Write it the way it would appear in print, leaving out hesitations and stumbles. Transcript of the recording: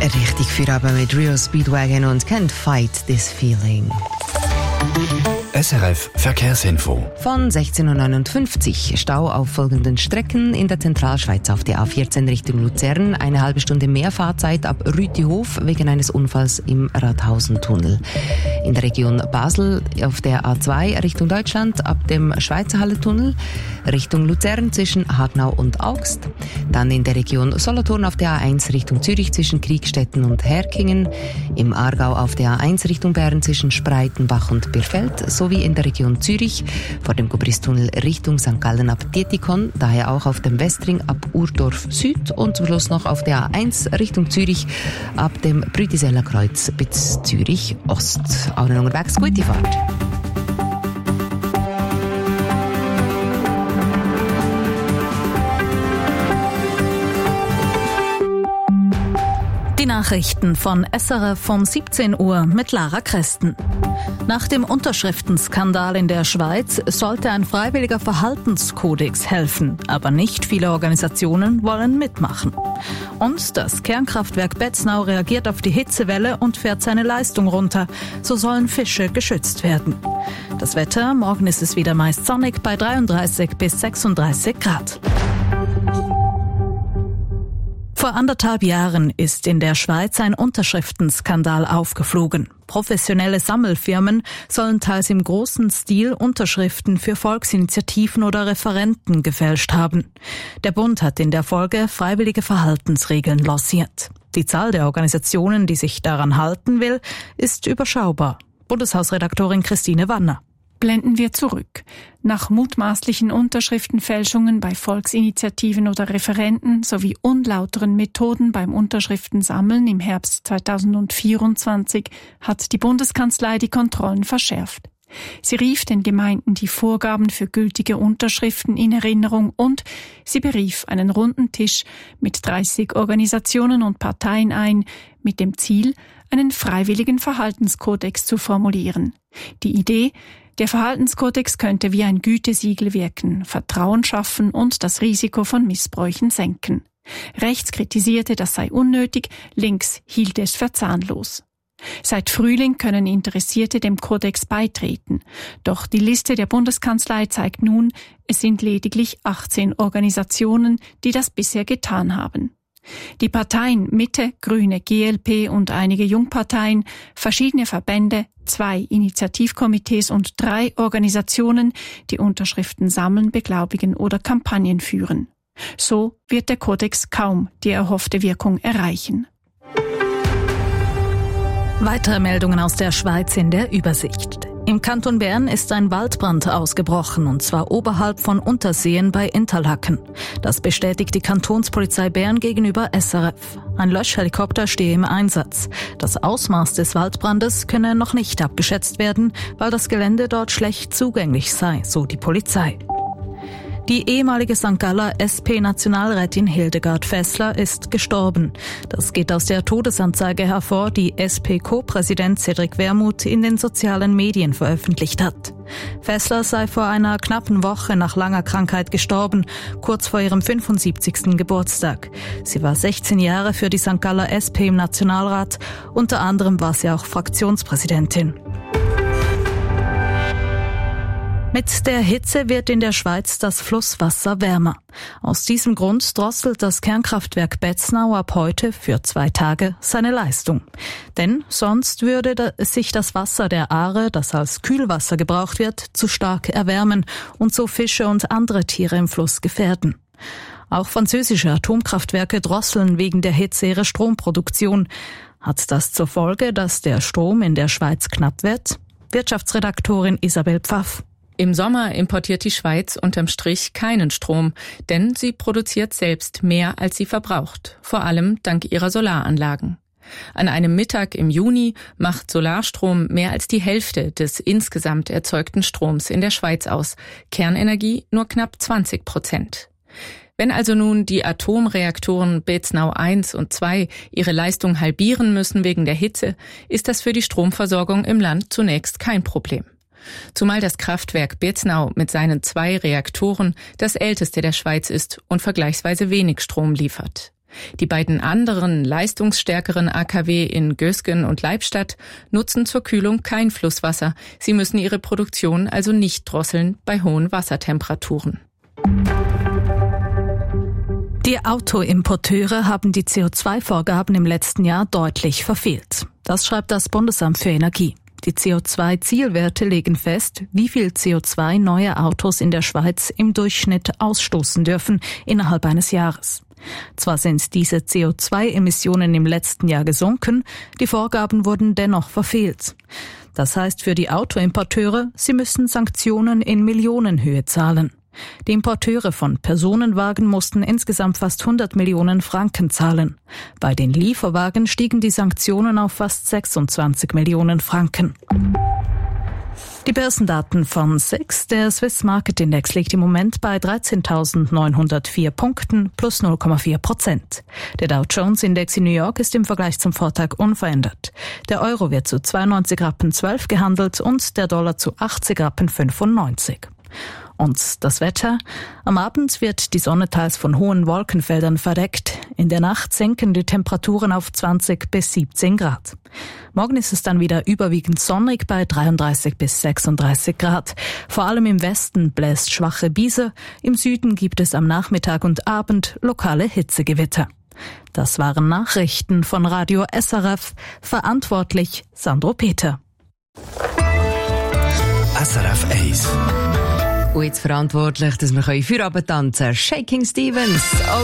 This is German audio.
Richtig für aber mit Rio Speedwagon und Can't Fight This Feeling. SRF Verkehrsinfo. Von 16:59 Uhr Stau auf folgenden Strecken in der Zentralschweiz auf der A14 Richtung Luzern. Eine halbe Stunde mehr Fahrzeit ab Rütihof wegen eines Unfalls im Rathausentunnel. In der Region Basel auf der A2 Richtung Deutschland ab dem Schweizerhallentunnel. Richtung Luzern zwischen Hagnau und Augst. Dann in der Region Solothurn auf der A1 Richtung Zürich zwischen Kriegstetten und Herkingen. Im Aargau auf der A1 Richtung Bern zwischen Spreitenbach und Birfeld. Sowie in der Region Zürich vor dem Gubristunnel Richtung St. Gallen ab Dietikon, daher auch auf dem Westring ab Urdorf Süd und zum Schluss noch auf der A1 Richtung Zürich ab dem Brütiseller Kreuz bis Zürich Ost. Allen unterwegs, gute Fahrt. Die Nachrichten von SRF um 17 Uhr mit Lara Kresten. Nach dem Unterschriftenskandal in der Schweiz sollte ein freiwilliger Verhaltenskodex helfen, aber nicht viele Organisationen wollen mitmachen. Und das Kernkraftwerk Betznau reagiert auf die Hitzewelle und fährt seine Leistung runter. So sollen Fische geschützt werden. Das Wetter, morgen ist es wieder meist sonnig bei 33 bis 36 Grad. Vor 1,5 Jahren ist in der Schweiz ein Unterschriftenskandal aufgeflogen. Professionelle Sammelfirmen sollen teils im großen Stil Unterschriften für Volksinitiativen oder Referenden gefälscht haben. Der Bund hat in der Folge freiwillige Verhaltensregeln lanciert. Die Zahl der Organisationen, die sich daran halten will, ist überschaubar. Bundeshausredaktorin Christine Wanner. Blenden wir zurück. Nach mutmaßlichen Unterschriftenfälschungen bei Volksinitiativen oder Referenden sowie unlauteren Methoden beim Unterschriftensammeln im Herbst 2024 hat die Bundeskanzlei die Kontrollen verschärft. Sie rief den Gemeinden die Vorgaben für gültige Unterschriften in Erinnerung und sie berief einen runden Tisch mit 30 Organisationen und Parteien ein, mit dem Ziel, einen freiwilligen Verhaltenskodex zu formulieren. Die Idee: Der Verhaltenskodex könnte wie ein Gütesiegel wirken, Vertrauen schaffen und das Risiko von Missbräuchen senken. Rechts kritisierte, das sei unnötig, links hielt es für zahnlos. Seit Frühling können Interessierte dem Kodex beitreten. Doch die Liste der Bundeskanzlei zeigt nun, es sind lediglich 18 Organisationen, die das bisher getan haben. Die Parteien Mitte, Grüne, GLP und einige Jungparteien, verschiedene Verbände, 2 Initiativkomitees und 3 Organisationen, die Unterschriften sammeln, beglaubigen oder Kampagnen führen. So wird der Kodex kaum die erhoffte Wirkung erreichen. Weitere Meldungen aus der Schweiz in der Übersicht. Im Kanton Bern ist ein Waldbrand ausgebrochen, und zwar oberhalb von Unterseen bei Interlaken. Das bestätigt die Kantonspolizei Bern gegenüber SRF. Ein Löschhelikopter stehe im Einsatz. Das Ausmaß des Waldbrandes könne noch nicht abgeschätzt werden, weil das Gelände dort schlecht zugänglich sei, so die Polizei. Die ehemalige St. Galler SP-Nationalrätin Hildegard Fessler ist gestorben. Das geht aus der Todesanzeige hervor, die SP-Co-Präsident Cedric Wermuth in den sozialen Medien veröffentlicht hat. Fessler sei vor einer knappen Woche nach langer Krankheit gestorben, kurz vor ihrem 75. Geburtstag. Sie war 16 Jahre für die St. Galler SP im Nationalrat. Unter anderem war sie auch Fraktionspräsidentin. Mit der Hitze wird in der Schweiz das Flusswasser wärmer. Aus diesem Grund drosselt das Kernkraftwerk Betznau ab heute für 2 Tage seine Leistung. Denn sonst würde sich das Wasser der Aare, das als Kühlwasser gebraucht wird, zu stark erwärmen und so Fische und andere Tiere im Fluss gefährden. Auch französische Atomkraftwerke drosseln wegen der Hitze ihre Stromproduktion. Hat das zur Folge, dass der Strom in der Schweiz knapp wird? Wirtschaftsredaktorin Isabel Pfaff. Im Sommer importiert die Schweiz unterm Strich keinen Strom, denn sie produziert selbst mehr, als sie verbraucht, vor allem dank ihrer Solaranlagen. An einem Mittag im Juni macht Solarstrom mehr als die Hälfte des insgesamt erzeugten Stroms in der Schweiz aus, Kernenergie nur knapp 20%. Wenn also nun die Atomreaktoren Betznau 1 und 2 ihre Leistung halbieren müssen wegen der Hitze, ist das für die Stromversorgung im Land zunächst kein Problem. Zumal das Kraftwerk Betznau mit seinen 2 Reaktoren das älteste der Schweiz ist und vergleichsweise wenig Strom liefert. Die beiden anderen, leistungsstärkeren AKW in Gösgen und Leibstadt nutzen zur Kühlung kein Flusswasser. Sie müssen ihre Produktion also nicht drosseln bei hohen Wassertemperaturen. Die Autoimporteure haben die CO2-Vorgaben im letzten Jahr deutlich verfehlt. Das schreibt das Bundesamt für Energie. Die CO2-Zielwerte legen fest, wie viel CO2 neue Autos in der Schweiz im Durchschnitt ausstoßen dürfen innerhalb eines Jahres. Zwar sind diese CO2-Emissionen im letzten Jahr gesunken, die Vorgaben wurden dennoch verfehlt. Das heißt für die Autoimporteure, sie müssen Sanktionen in Millionenhöhe zahlen. Die Importeure von Personenwagen mussten insgesamt fast 100 Millionen Franken zahlen. Bei den Lieferwagen stiegen die Sanktionen auf fast 26 Millionen Franken. Die Börsendaten von SIX, der Swiss Market Index, liegt im Moment bei 13.904 Punkten plus 0,4%. Der Dow Jones Index in New York ist im Vergleich zum Vortag unverändert. Der Euro wird zu 92,12 Rappen gehandelt und der Dollar zu 80,95 Rappen. Und das Wetter? Am Abend wird die Sonne teils von hohen Wolkenfeldern verdeckt. In der Nacht sinken die Temperaturen auf 20 bis 17 Grad. Morgen ist es dann wieder überwiegend sonnig bei 33 bis 36 Grad. Vor allem im Westen bläst schwache Brise. Im Süden gibt es am Nachmittag und Abend lokale Hitzegewitter. Das waren Nachrichten von Radio SRF. Verantwortlich Sandro Peter. SRF 1. Und jetzt verantwortlich, dass wir Feierabend tanzen können. Shaking Stevens.